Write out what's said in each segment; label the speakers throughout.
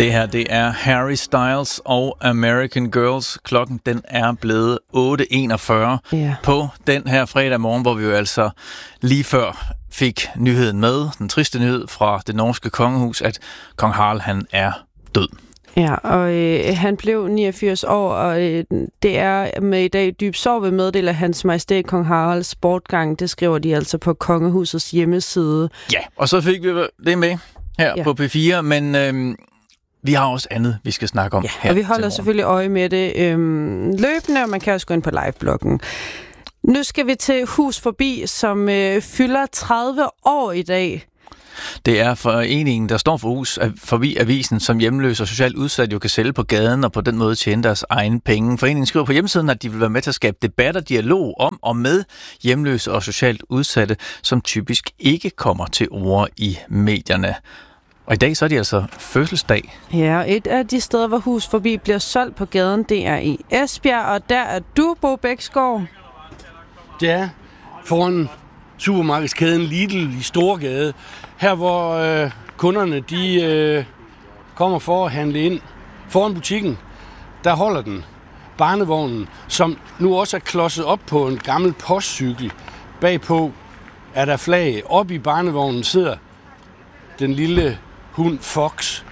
Speaker 1: Det her, det er Harry Styles og American Girls. Klokken, den er blevet 8:41 på den her fredag morgen, hvor vi jo altså lige før fik nyheden med, den triste nyhed fra det norske kongehus, at kong Harald, han er død.
Speaker 2: Ja, og han blev 89 år, og det er med i dag dyb sorg ved meddele af Hans Majestæt Kong Haralds bortgang. Det skriver de altså på kongehusets hjemmeside.
Speaker 1: Ja, og så fik vi det med her på P4, men vi har også andet, vi skal snakke om her.
Speaker 2: Og vi holder selvfølgelig øje med det løbende, og man kan også gå ind på livebloggen. Nu skal vi til Hus Forbi, som fylder 30 år i dag.
Speaker 1: Det er foreningen, der står for Hus Forbi avisen, som hjemløse og socialt udsat jo kan sælge på gaden og på den måde tjene deres egne penge. Foreningen skriver på hjemmesiden, at de vil være med til at skabe debat og dialog om og med hjemløse og socialt udsatte, som typisk ikke kommer til ord i medierne. Og i dag så er de altså fødselsdag.
Speaker 2: Ja, et af de steder, hvor Hus Forbi bliver solgt på gaden, det er i Esbjerg, og der er du, Bo Bæksgaard.
Speaker 3: Det er foran supermarkedskæden Lidl i Storgade. Her hvor kunderne de kommer for at handle ind. Foran butikken, der holder den barnevognen, som nu også er klodset op på en gammel postcykel. Bagpå er der flag. Oppe i barnevognen sidder den lille hund Fox.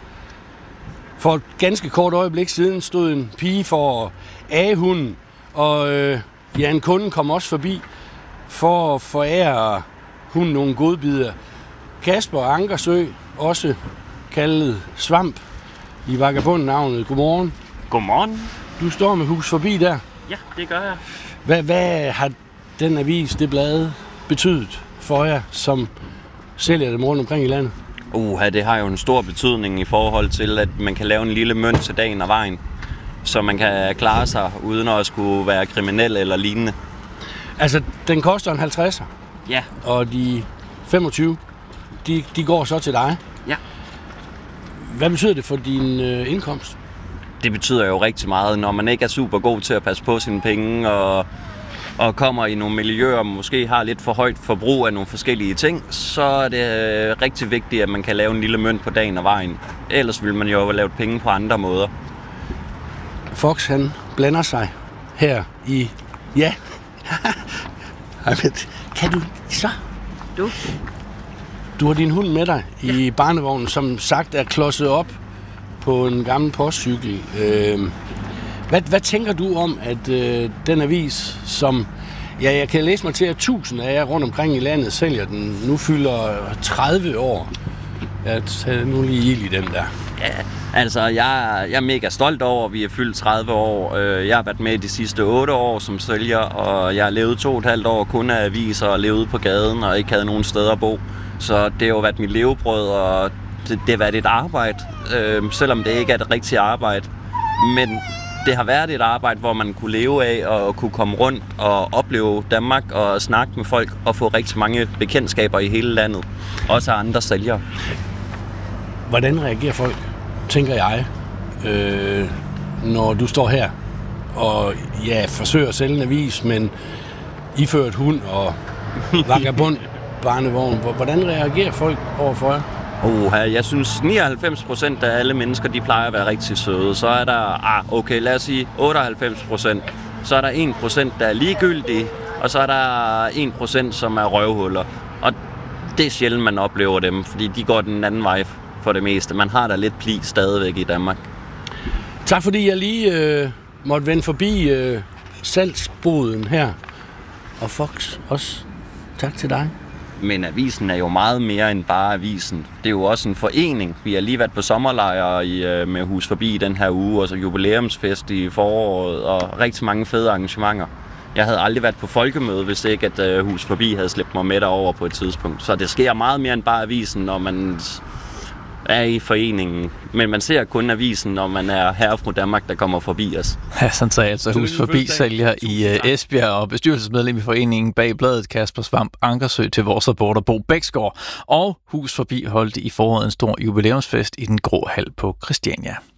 Speaker 3: For et ganske kort øjeblik siden stod en pige for at age hunden, og en kunde kom også forbi for at forære hunden nogle godbidder. Kasper Ankersø, også kaldet Svamp i vagabondnavnet. Godmorgen.
Speaker 4: Godmorgen.
Speaker 3: Du står med Hus Forbi der.
Speaker 4: Ja, det gør jeg.
Speaker 3: Hvad har den avis, det blad, betydet for jer, som sælger dem rundt omkring i landet?
Speaker 4: Det har jo en stor betydning i forhold til, at man kan lave en lille mønt til dagen og vejen, så man kan klare sig uden at skulle være kriminel eller lignende.
Speaker 3: Altså, den koster en 50'er.
Speaker 4: Ja.
Speaker 3: Og de 25, de går så til dig.
Speaker 4: Ja.
Speaker 3: Hvad betyder det for din indkomst?
Speaker 4: Det betyder jo rigtig meget, når man ikke er super god til at passe på sine penge og kommer i nogle miljøer, og måske har lidt for højt forbrug af nogle forskellige ting, så er det rigtig vigtigt, at man kan lave en lille mønt på dagen og vejen. Ellers vil man jo have lavet penge på andre måder.
Speaker 3: Fox, han blander sig her i... Ja. Kan du så? Du har din hund med dig i barnevognen, som sagt er klodset op på en gammel postcykel. Hvad tænker du om, at den avis, som jeg kan læse mig til, at 1000 af jer rundt omkring i landet sælger den, nu fylder 30 år? Jeg tager nu lige ild i den der.
Speaker 4: Ja, altså jeg er mega stolt over, at vi er fyldt 30 år. Jeg har været med de sidste 8 år som sælger, og jeg har levet 2,5 år kun af aviser og levet på gaden og ikke havde nogen steder at bo. Så det har jo været mit levebrød, og det har været et arbejde, selvom det ikke er et rigtigt arbejde. Men det har været et arbejde, hvor man kunne leve af og kunne komme rundt og opleve Danmark og snakke med folk og få rigtig mange bekendtskaber i hele landet. Også andre sælgere.
Speaker 3: Hvordan reagerer folk, tænker jeg, når du står her og forsøger at sælge en avis, men iført hund og vagabond barnevogn? Hvordan reagerer folk overfor jer?
Speaker 4: Jeg synes 99% af alle mennesker, de plejer at være rigtig søde. Så er der, lad os sige 98%. Så er der 1%, der er ligegyldige, og så er der 1%, som er røvhuller. Og det er sjældent, man oplever dem, fordi de går den anden vej for det meste. Man har da lidt pli stadigvæk i Danmark.
Speaker 3: Tak fordi jeg lige måtte vende forbi salgsboden her. Og Fox også. Tak til dig.
Speaker 4: Men avisen er jo meget mere end bare avisen. Det er jo også en forening. Vi har lige været på sommerlejre med Hus Forbi den her uge, og så jubilæumsfest i foråret, og rigtig mange fede arrangementer. Jeg havde aldrig været på folkemøde, hvis ikke at Hus Forbi havde slæbt mig med derover på et tidspunkt. Så det sker meget mere end bare avisen, når man er i foreningen. Men man ser kun avisen, når man er herre fra Danmark, der kommer forbi os.
Speaker 1: Ja, sådan sagde altså Hus Forbi sælger i Esbjerg og bestyrelsesmedlem i foreningen bag bladet Kasper Svamp Ankersø til vores reporter Bo Bæksgaard. Og Hus Forbi holdt i foråret en stor jubilæumsfest i den grå hal på Christiania.